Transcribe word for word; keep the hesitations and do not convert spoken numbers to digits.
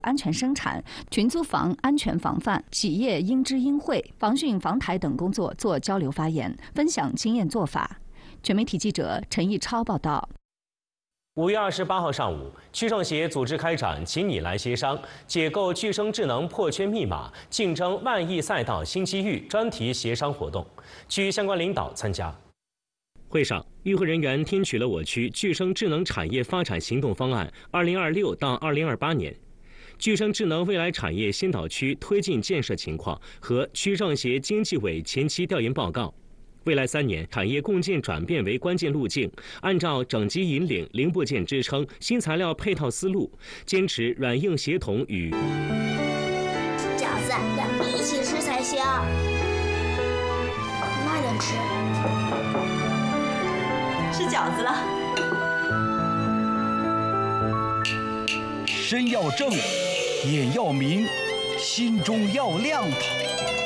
安全生产、群租房安全防范、企业应知应会、防汛防台等工作做交流发言，分享经验做法。全媒体记者陈毅超报道。 五月二十八号上午，趣盛协组织开展“请你来协商，解构趣生智能破圈密码，竞争万亿赛道新机遇”专题协商活动，区相关领导参加。会上，与会人员听取了我区趣生智能产业发展行动方案（二零二六到二零二八年）、趣生智能未来产业先导区推进建设情况和趣盛协经济委前期调研报告。未来三年，产业共建转变为关键路径，按照整机引领、零部件支撑、新材料配套思路，坚持软硬协同与饺子要一起吃才行，慢点吃。 吃饺子了。 身要正，眼要明，心中要亮堂。